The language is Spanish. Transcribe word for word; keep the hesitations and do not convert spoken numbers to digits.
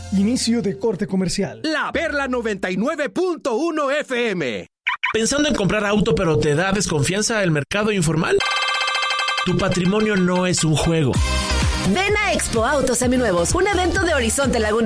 Inicio de corte comercial. La Perla noventa y nueve punto uno F M. ¿Pensando en comprar auto pero te da desconfianza el mercado informal? Tu patrimonio no es un juego. Ven a Expo Autos Seminuevos, un evento de Horizonte Laguna